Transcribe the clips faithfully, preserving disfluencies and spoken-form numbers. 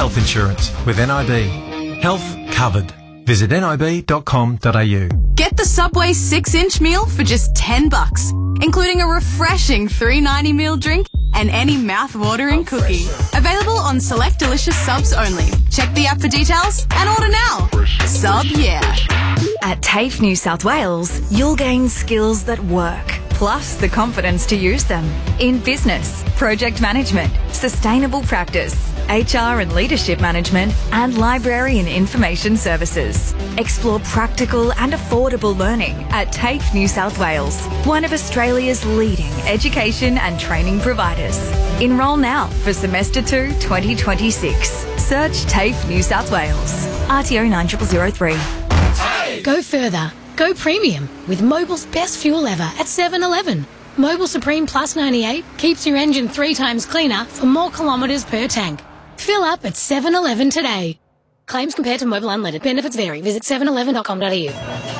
health insurance with N I B. Health covered. Visit nib dot com dot a u. Get the Subway six inch meal for just ten bucks, including a refreshing three ninety meal drink and any mouth-watering cookie. Available on select delicious subs only. Check the app for details and order now. Sub yeah. At TAFE New South Wales, you'll gain skills that work, plus the confidence to use them in business, project management, sustainable practice, H R and leadership management, and library and information services. Explore practical and affordable learning at TAFE New South Wales, one of Australia's leading education and training providers. Enrol now for semester two twenty twenty-six. Search TAFE New South Wales. R T O nine zero zero zero three. Go further. Go premium with Mobil's best fuel ever at seven eleven. Mobil Supreme Plus ninety-eight keeps your engine three times cleaner for more kilometres per tank. Fill up at seven eleven today. Claims compared to Mobil Unleaded. Benefits vary. Visit seven eleven dot com dot a u.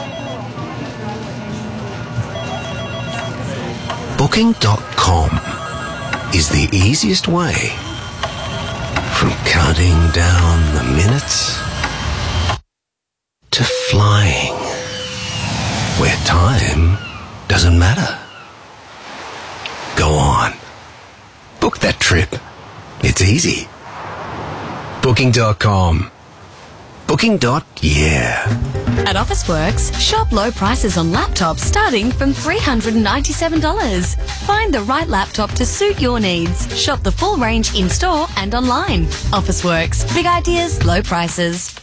Booking dot com is the easiest way from counting down the minutes to flying where time doesn't matter. Go on. Book that trip. It's easy. Booking dot com. Booking. Yeah. At Officeworks, shop low prices on laptops starting from three hundred ninety-seven dollars. Find the right laptop to suit your needs. Shop the full range in-store and online. Officeworks. Big ideas, low prices.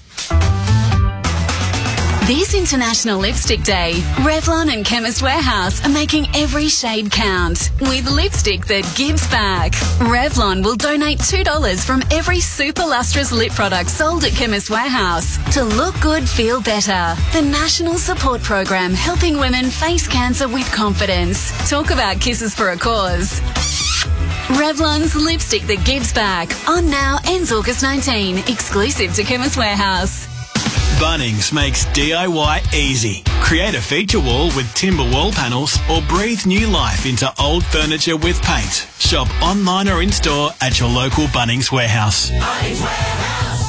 This International Lipstick Day, Revlon and Chemist Warehouse are making every shade count with lipstick that gives back. Revlon will donate two dollars from every Super Lustrous lip product sold at Chemist Warehouse to look good, feel better. The national support program helping women face cancer with confidence. Talk about kisses for a cause. Revlon's lipstick that gives back. On now, ends August nineteenth. Exclusive to Chemist Warehouse. Bunnings makes D I Y easy. Create a feature wall with timber wall panels or breathe new life into old furniture with paint. Shop online or in-store at your local Bunnings Warehouse. Bunnings Warehouse.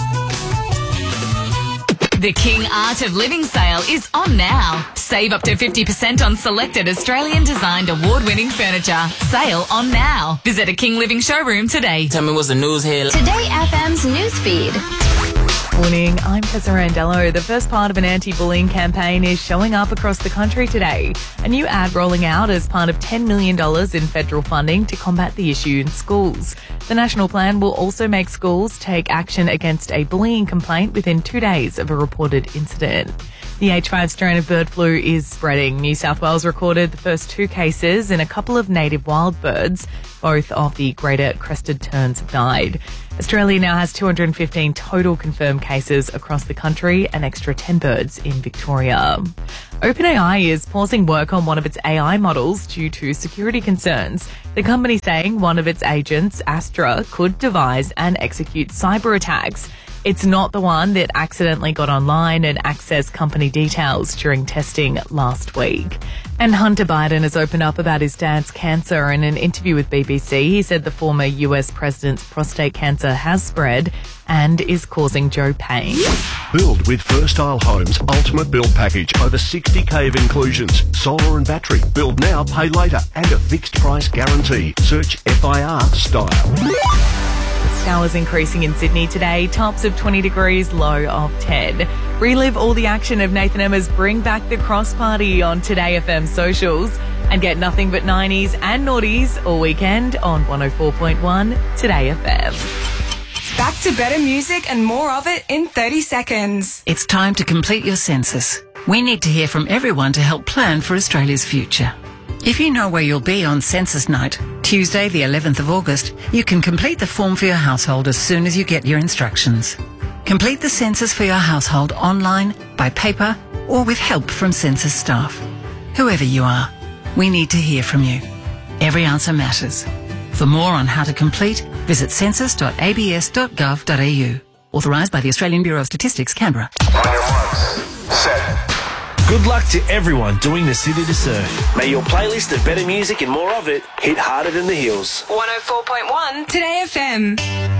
The King Art of Living sale is on now. Save up to fifty percent on selected Australian-designed award-winning furniture. Sale on now. Visit a King Living showroom today. Tell me what's the news here. Today F M's newsfeed. Morning, I'm Tessa Randello. The first part of an anti-bullying campaign is showing up across the country today. A new ad rolling out as part of ten million dollars in federal funding to combat the issue in schools. The national plan will also make schools take action against a bullying complaint within two days of a reported incident. The H five strain of bird flu is spreading. New South Wales recorded the first two cases in a couple of native wild birds. Both of the greater crested terns have died. Australia now has two hundred fifteen total confirmed cases across the country, an extra ten birds in Victoria. OpenAI is pausing work on one of its A I models due to security concerns. The company saying one of its agents, Astra, could devise and execute cyber attacks. It's not the one that accidentally got online and accessed company details during testing last week. And Hunter Biden has opened up about his dad's cancer. In an interview with B B C, he said the former U S president's prostate cancer has spread and is causing Joe pain. Build with First Isle Homes Ultimate Build Package. Over sixty K of inclusions. Solar and battery. Build now, pay later. And a fixed price guarantee. Search F I R Style. Showers increasing in Sydney today, tops of twenty degrees, low of ten. Relive all the action of Nathan Emma's Bring Back the Cross Party on Today F M socials and get nothing but nineties and noughties all weekend on one oh four point one Today F M. Back to better music and more of it in thirty seconds. It's time to complete your census. We need to hear from everyone to help plan for Australia's future. If you know where you'll be on census night, Tuesday the eleventh of August, you can complete the form for your household as soon as you get your instructions. Complete the census for your household online, by paper, or with help from census staff. Whoever you are, we need to hear from you. Every answer matters. For more on how to complete, visit census dot a b s dot gov dot a u. Authorised by the Australian Bureau of Statistics, Canberra. On your marks, set. Good luck to everyone doing the City to Surf. May your playlist of better music and more of it hit harder than the hills. one oh four point one Today F M.